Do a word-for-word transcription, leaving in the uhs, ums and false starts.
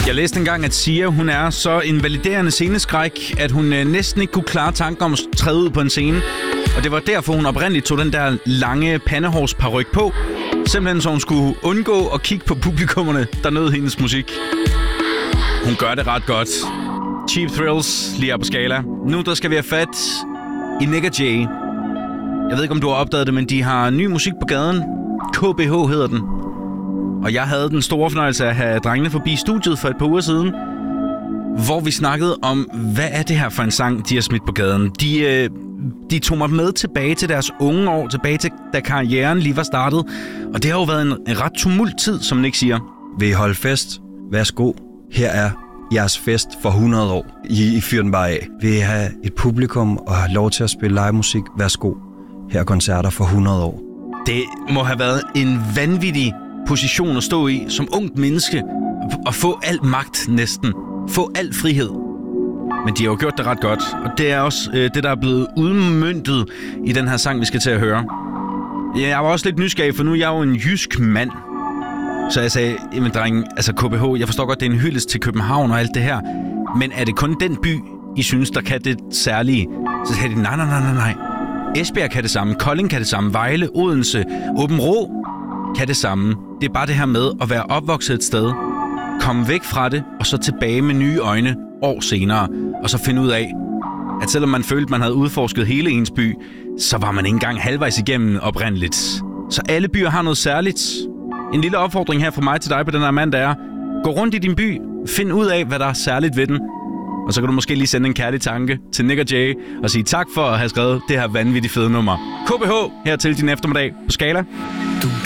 Jeg læste engang, at Sia, hun er så invaliderende sceneskræk, at hun øh, næsten ikke kunne klare tanker om at træde ud på en scene. Og det var derfor, hun oprindeligt tog den der lange pandehårsparyk på. Simpelthen så hun skulle undgå at kigge på publikummerne, der nød hendes musik. Hun gør det ret godt. Cheap Thrills lige her på Skala. Nu der skal vi have fat i Nik og Jay. Jeg ved ikke, om du har opdaget det, men de har ny musik på gaden. K B H hedder den. Og jeg havde den store fornøjelse af at have drengene forbi studiet for et par uger siden, hvor vi snakkede om, hvad er det her for en sang, de har smidt på gaden. De, øh, de tog mig med tilbage til deres unge år, tilbage til da karrieren lige var startet. Og det har jo været en, en ret tumult tid, som Nik siger. Vil I holde fest? Værsgo. Her er jeres fest for hundrede år. I, I fyrer den bare af. Vil I have et publikum og have lov til at spille live musik? Værsgo. Her er koncerter for hundrede år. Det må have været en vanvittig position at stå i som ungt menneske og få al magt næsten. Få al frihed. Men de har jo gjort det ret godt. Og det er også øh, det, der er blevet udmøntet i den her sang, vi skal til at høre. Ja, jeg var også lidt nysgerrig, for nu er jeg jo en jysk mand. Så jeg sagde, jamen drenge, altså K B H, jeg forstår godt, det er en hyldest til København og alt det her. Men er det kun den by, I synes, der kan det særlige? Så sagde de, nej, nej, nej, nej, nej. Esbjerg kan det samme, Kolding kan det samme, Vejle, Odense, Aabenraa kan det samme. Det er bare det her med at være opvokset et sted, komme væk fra det, og så tilbage med nye øjne år senere, og så finde ud af, at selvom man følte, man havde udforsket hele ens by, så var man ikke engang halvvejs igennem oprindeligt. Så alle byer har noget særligt. En lille opfordring her fra mig til dig på den her mandag er, gå rundt i din by, find ud af, hvad der er særligt ved den, og så kan du måske lige sende en kærlig tanke til Nik og Jay og sige tak for at have skrevet det her vanvittigt fede nummer. K B H her til din eftermiddag på Skala.